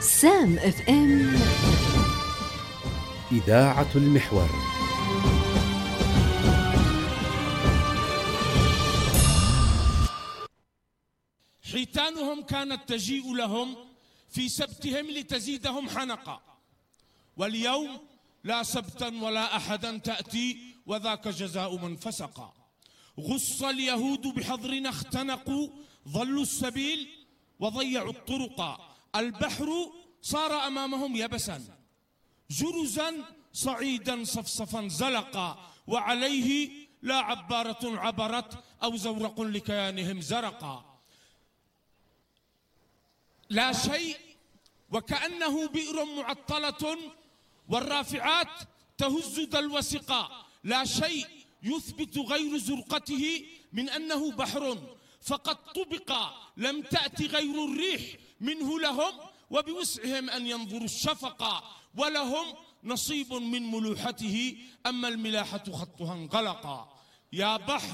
سام اف ام إذاعة المحور. حيتانهم كانت تجيء لهم في سبتهم لتزيدهم حنقا، واليوم لا سبتا ولا أحدا تأتي وذاك جزاء من فسقا. غص اليهود بحضرنا اختنقوا، ضلوا السبيل وضيعوا الطرق. البحر صار أمامهم يبسا، جرزا صعيدا صفصفا زلقا، وعليه لا عبارة عبرت أو زورق لكيانهم زرقا. لا شيء وكأنه بئر معطلة، والرافعات تهز دلو سقا. لا شيء يثبت غير زرقته من أنه بحر، فقد طبق لم تأتي غير الريح منه لهم، وبوسعهم أن ينظروا الشفقا، ولهم نصيب من ملوحته، أما الملاحة خطها انغلقا. يا بحر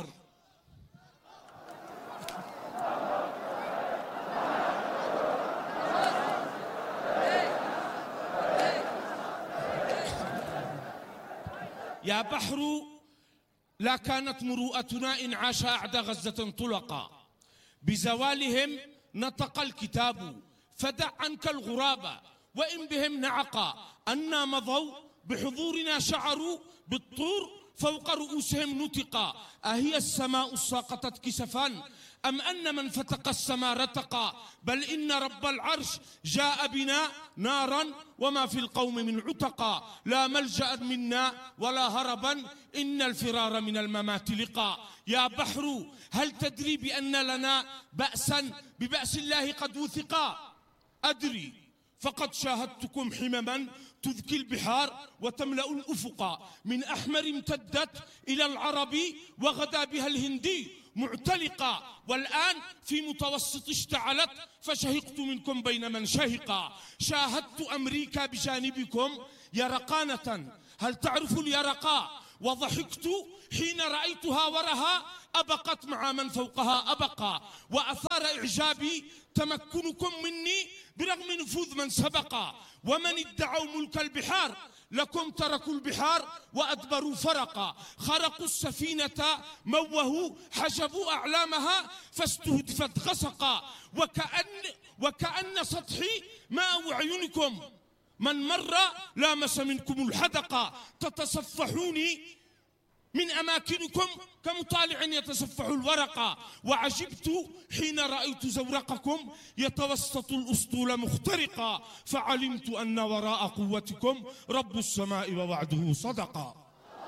يا بحر لا كانت مروءتنا إن عاش أعدى غزة طلقا. بزوالهم نطق الكتاب فدع عنك الغراب، وإن بهم نعقا. أنا مضوا بحضورنا شعروا بالطور فوق رؤوسهم نطقا. أهي السماء ساقطت كسفا أم أن من فتق السماء رتقا؟ بل إن رب العرش جاء بنا نارا وما في القوم من عتقا. لا ملجأ منا ولا هربا، إن الفرار من الممات لقا. يا بحر هل تدري بأن لنا بأسا ببأس الله قد وثقا؟ أدري فقد شاهدتكم حمما تذكي البحار وتملأ الأفق، من أحمر امتدت إلى العرب وغدا بها الهندي معتلقا. والآن في متوسط اشتعلت، فشهقت منكم بين من شهقا. شاهدت أمريكا بجانبكم يرقانة، هل تعرف اليرقاء؟ وضحكت حين رأيتها ورها أبقت مع من فوقها أبقى. وأثار إعجابي تمكنكم مني برغم نفوذ من سبقا. ومن ادعوا ملك البحار لكم تركوا البحار وأدبروا فرقا. خرقوا السفينة موهوا حجبوا أعلامها فاستهدفت غسقا. وكأن سطحي ماء أعينكم، من مر لامس منكم الحدقا. تتصفحوني من أماكنكم كمطالع يتصفح الورقة. وعجبت حين رأيت زورقكم يتوسط الأسطول مخترقا، فعلمت أن وراء قوتكم رب السماء ووعده صدقا.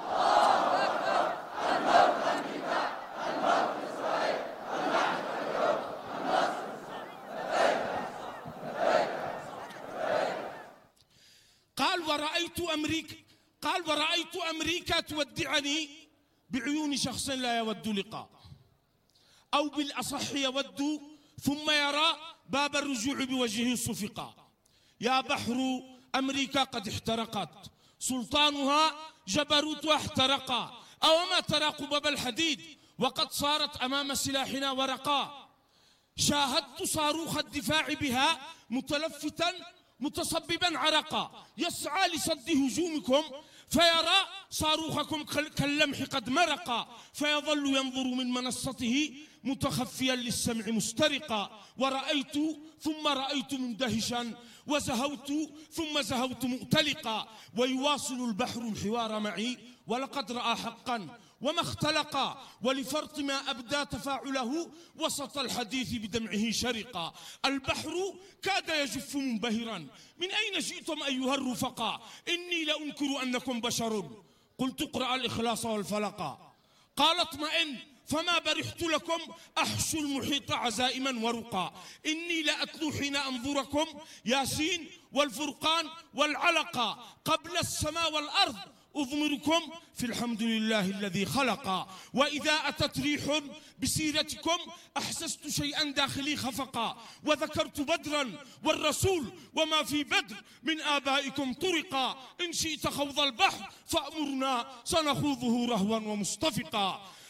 قال ورأيت أمريكا تودعني بعيون شخص لا يود لقاء، أو بالأصح يود ثم يرى باب الرجوع بوجهه صفقا. يا بحر أمريكا قد احترقت، سلطانها جبروتها احترقا. أوما ترى قبب الحديد وقد صارت أمام سلاحنا ورقا. شاهدت صاروخ الدفاع بها متلفتا متصببا عرقا، يسعى لصد هجومكم فيرى صاروخكم كاللمح قد مرقا. فيظل ينظر من منصته متخفيا للسمع مسترقا. ورأيت ثم رأيت مندهشا، وزهوت ثم زهوت مؤتلقا. ويواصل البحر الحوار معي ولقد رأى حقا وما اختلقا، ولفرط ما أبدى تفاعله وسط الحديث بدمعه شرقا. البحر كاد يجف منبهرا، من أين جئتم أيها الرفقا؟ إني لأنكر أنكم بشر. قلت اقرأ الإخلاص والفلقا. قال اطمئن فما برحت لكم أحشو المحيط عزائما ورقا. إني لأتلو حين أنظركم ياسين والفرقان والعلقا. قبل السماء والأرض أضمركم في الحمد لله الذي خلق. وإذا أتت ريح بسيرتكم أحسست شيئا داخلي خفقا. وذكرت بدرا والرسول وما في بدر من آبائكم طرقا. إن شئت خوض البحر فأمرنا سنخوضه رهوا ومستفقا.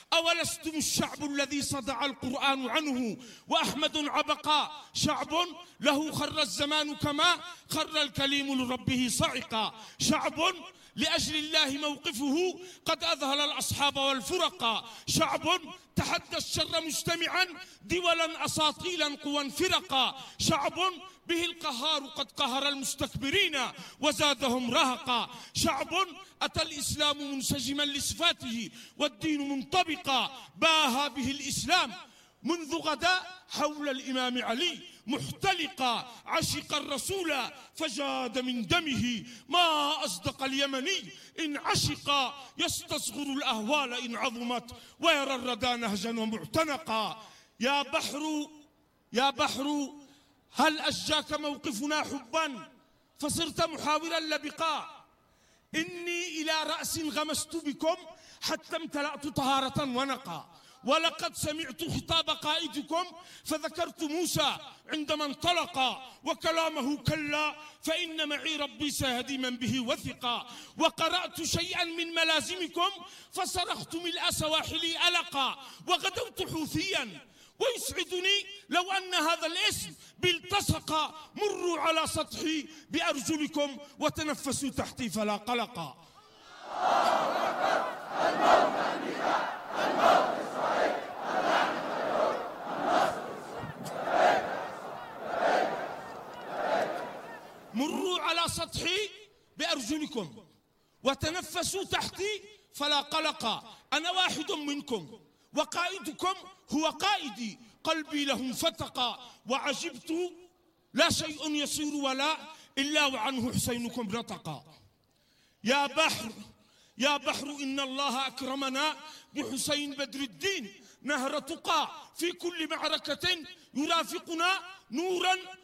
أولستم الشعب الذي صدع القرآن عنه وأحمد عبقا، شعب له خر الزمان كما خر الكليم لربه صعقا، شعب لأجل الله موقفه قد أذهل الأصحاب والفرقا، شعب تحدى الشر مجتمعا دولا أساطيلا قوى فرقا، شعب به القهار قد قهر المستكبرين وزادهم رهقا، شعب أتى الإسلام منسجما لصفاته والدين منطبقا، باهى به الإسلام منذ غدا حول الإمام علي محتلقا، عشق الرسول فجاد من دمه ما أصدق اليمني إن عشقا، يستصغر الأهوال إن عظمت ويرى الردى نهجا ومعتنقا. يا بحر هل أشجاك موقفنا حبا فصرت محاورا لبقاء، إني إلى رأس غمست بكم حتى امتلأت طهارة ونقا، ولقد سمعت خطاب قائدكم فذكرت موسى عندما انطلقا، وكلامه كلا فإن معي ربي سيهدي من به وثقا، وقرأت شيئا من ملازمكم فصرخت ملء سواحلي ألقا، وغدوت حوثيا ويسعدني لو أن هذا الاسم بالتصق، مروا على سطحي بأرجلكم وتنفسوا تحتي فلا قلقا. مروا على سطحي بأرجلكم وتنفسوا تحتي فلا قلقا، أنا واحد منكم وقائدكم هو قائدي، قلبي له فتقا، وعجبت لا شيء يصير ولا إلا وعنه حسينكم نطقا. يا بحر إن الله أكرمنا بحسين بدر الدين نهر تقى، في كل معركة يرافقنا نورا